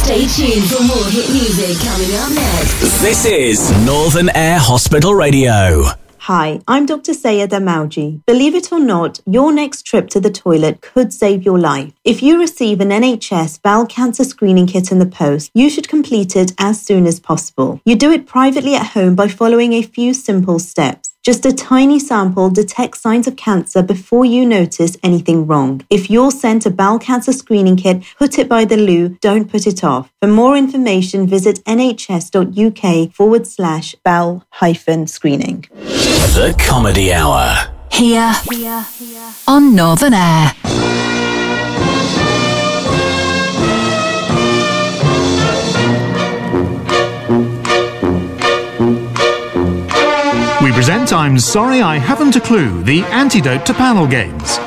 Stay tuned for more hit music coming up next. This is Northern Air Hospital Radio. Hi, I'm Dr. Sayeda Mauji. Believe it or not, your next trip to the toilet could save your life. If you receive an NHS bowel cancer screening kit in the post, you should complete it as soon as possible. You do it privately at home by following a few simple steps. Just a tiny sample detects signs of cancer before you notice anything wrong. If you're sent a bowel cancer screening kit, put it by the loo, don't put it off. For more information, visit nhs.uk/bowel-screening. The Comedy Hour. Here on Northern Air. We present I'm Sorry I Haven't a Clue, the antidote to panel games.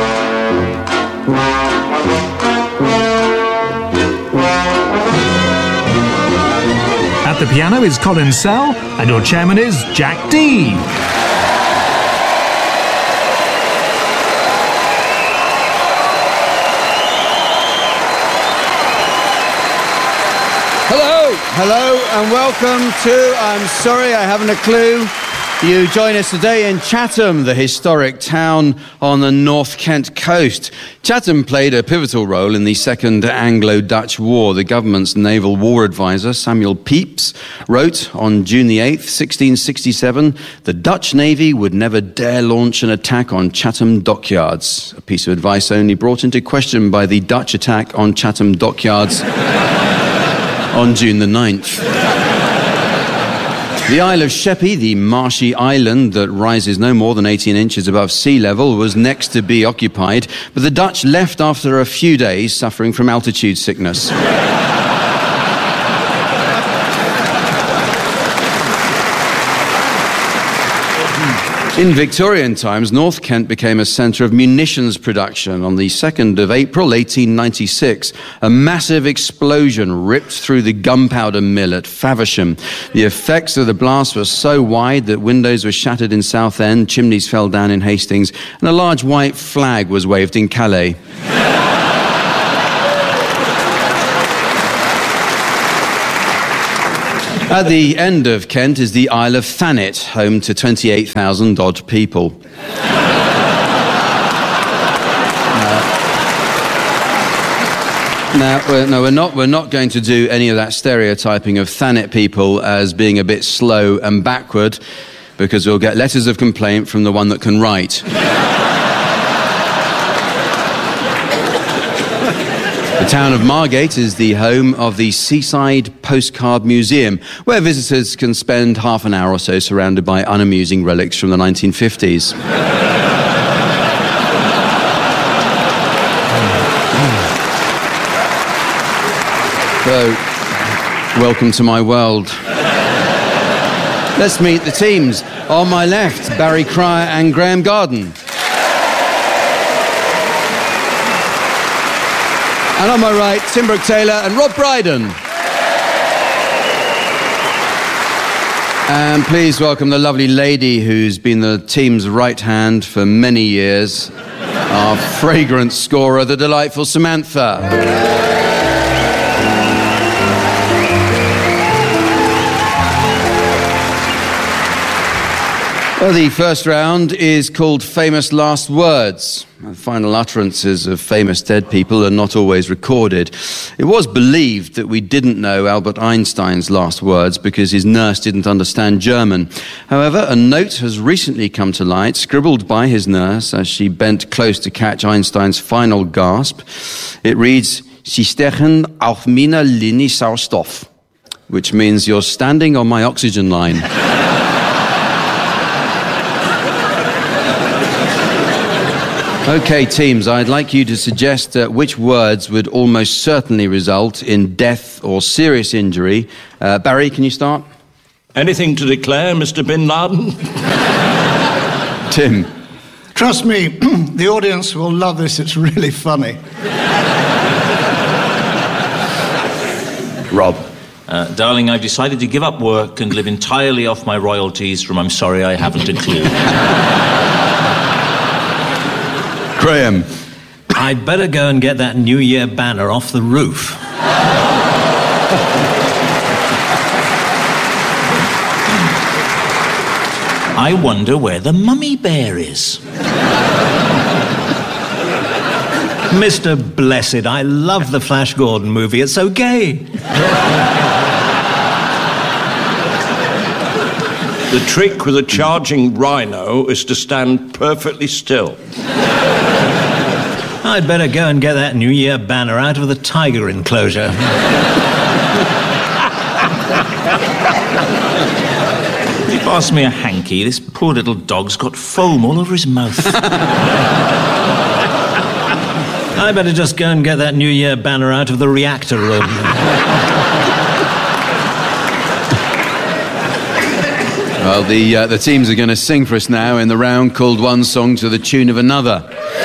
At the piano is Colin Sell, and your chairman is Jack D. Hello and welcome to I'm Sorry I Haven't a Clue. You join us today in Chatham, the historic town on the North Kent coast. Chatham played a pivotal role in the Second Anglo-Dutch War. The government's naval war advisor, Samuel Pepys, wrote on June the 8th, 1667, the Dutch Navy would never dare launch an attack on Chatham dockyards. A piece of advice only brought into question by the Dutch attack on Chatham dockyards on June the 9th. The Isle of Sheppey, the marshy island that rises no more than 18 inches above sea level, was next to be occupied, but the Dutch left after a few days, suffering from altitude sickness. In Victorian times, North Kent became a centre of munitions production. On the 2nd of April, 1896, a massive explosion ripped through the gunpowder mill at Faversham. The effects of the blast were so wide that windows were shattered in Southend, chimneys fell down in Hastings, and a large white flag was waved in Calais. At the end of Kent is the Isle of Thanet, home to 28,000 odd people. We're not going to do any of that stereotyping of Thanet people as being a bit slow and backward, because we'll get letters of complaint from the one that can write. The town of Margate is the home of the Seaside Postcard Museum, where visitors can spend half an hour or so surrounded by unamusing relics from the 1950s. So, welcome to my world. Let's meet the teams. On my left, Barry Cryer and Graham Garden. And on my right, Tim Brooke-Taylor and Rob Brydon. And please welcome the lovely lady who's been the team's right hand for many years, our fragrant scorer, the delightful Samantha. Well, the first round is called Famous Last Words. The final utterances of famous dead people are not always recorded. It was believed that we didn't know Albert Einstein's last words because his nurse didn't understand German. However, a note has recently come to light, scribbled by his nurse as she bent close to catch Einstein's final gasp. It reads, "Sie stechen auf meiner Linie Sauerstoff," which means you're standing on my oxygen line. Okay, teams, I'd like you to suggest which words would almost certainly result in death or serious injury. Barry, can you start? Anything to declare, Mr. Bin Laden? Tim. Trust me, the audience will love this. It's really funny. Rob. Darling, I've decided to give up work and live entirely off my royalties from I'm Sorry I Haven't a Clue. Graham. I'd better go and get that New Year banner off the roof. I wonder where the mummy bear is. Mr. Blessed, I love the Flash Gordon movie. It's so gay. The trick with a charging rhino is to stand perfectly still. I'd better go and get that New Year banner out of the tiger enclosure. He passed me a hanky. This poor little dog's got foam all over his mouth. I better just go and get that New Year banner out of the reactor room. Well, the teams are going to sing for us now in the round called One Song to the Tune of Another.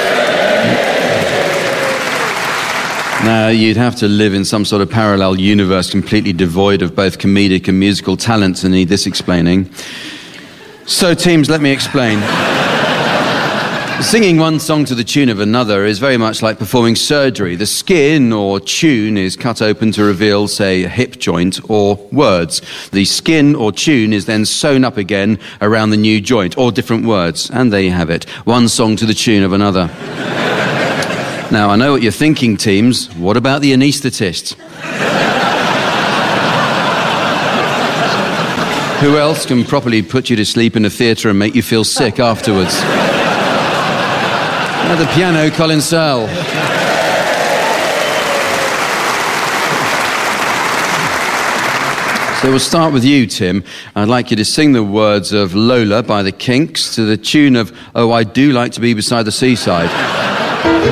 Now, you'd have to live in some sort of parallel universe completely devoid of both comedic and musical talent to need this explaining. So, teams, let me explain. Singing one song to the tune of another is very much like performing surgery. The skin or tune is cut open to reveal, say, a hip joint or words. The skin or tune is then sewn up again around the new joint, or different words. And there you have it. One song to the tune of another. Now, I know what you're thinking, teams. What about the anaesthetist? Who else can properly put you to sleep in a theatre and make you feel sick afterwards? At the piano, Colin Searle. So we'll start with you, Tim. I'd like you to sing the words of Lola by the Kinks to the tune of Oh, I Do Like to Be Beside the Seaside.